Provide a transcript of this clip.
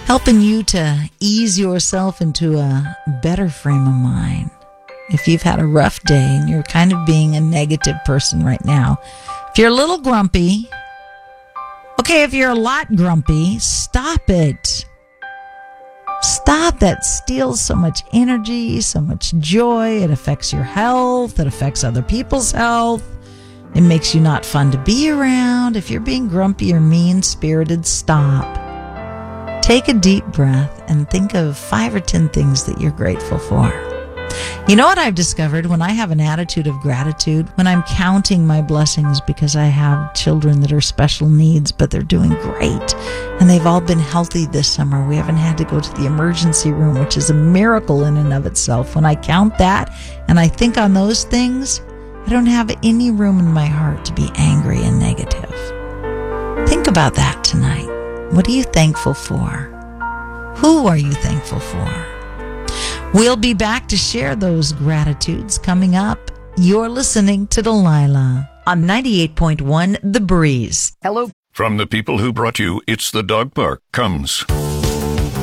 helping you to ease yourself into a better frame of mind. If you've had a rough day and you're kind of being a negative person right now, if you're a little grumpy, okay, if you're a lot grumpy, stop it. Stop. That steals so much energy, so much joy. It affects your health. It affects other people's health. It makes you not fun to be around. If you're being grumpy or mean-spirited, stop. Take a deep breath and think of 5 or 10 things that you're grateful for. You know what I've discovered? When I have an attitude of gratitude, when I'm counting my blessings because I have children that are special needs, but they're doing great, and they've all been healthy this summer. We haven't had to go to the emergency room, which is a miracle in and of itself. When I count that and I think on those things, I don't have any room in my heart to be angry and negative. Think about that tonight. What are you thankful for? Who are you thankful for? We'll be back to share those gratitudes coming up. You're listening to Delilah on 98.1 The Breeze. Hello. From the people who brought you It's the Dog Park comes